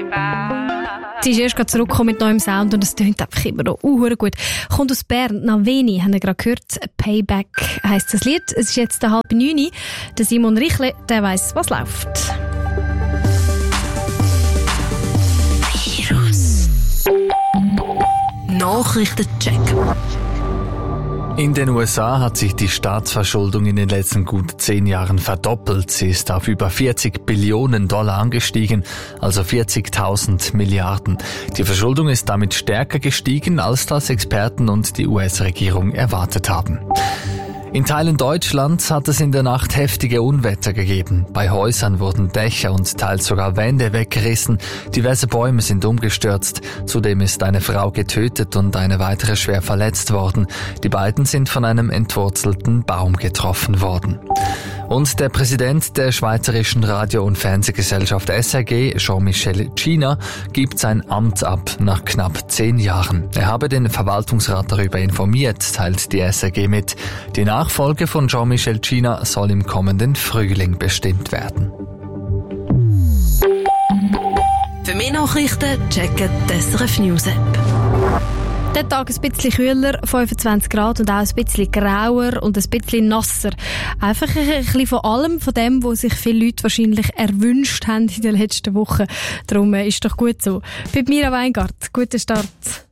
Sie ist erst gerade zurückgekommen mit neuem Sound und es tönt einfach immer noch gut. Kommt aus Bern, Naveni, haben wir gerade gehört. Payback heisst das Lied. Es ist jetzt 8:30. Der Simon Richle, der weiss, was läuft. Nachrichtencheck. In den USA hat sich die Staatsverschuldung in den letzten gut 10 Jahren verdoppelt. Sie ist auf über $40 Billionen angestiegen, also 40.000 Milliarden. Die Verschuldung ist damit stärker gestiegen, als das Experten und die US-Regierung erwartet haben. In Teilen Deutschlands hat es in der Nacht heftige Unwetter gegeben. Bei Häusern wurden Dächer und teils sogar Wände weggerissen. Diverse Bäume sind umgestürzt. Zudem ist eine Frau getötet und eine weitere schwer verletzt worden. Die beiden sind von einem entwurzelten Baum getroffen worden. Und der Präsident der Schweizerischen Radio- und Fernsehgesellschaft SRG, Jean-Michel Cina, gibt sein Amt ab nach knapp 10 Jahren. Er habe den Verwaltungsrat darüber informiert, teilt die SRG mit. Die Nachfolge von Jean-Michel Cina soll im kommenden Frühling bestimmt werden. Für mehr Nachrichten checken die SRF News App. Der Tag ein bisschen kühler, 25 Grad und auch ein bisschen grauer und ein bisschen nasser. Einfach ein bisschen von allem, von dem, was sich viele Leute wahrscheinlich erwünscht haben in den letzten Wochen. Darum ist doch gut so. Bei Mira Weingart, guten Start.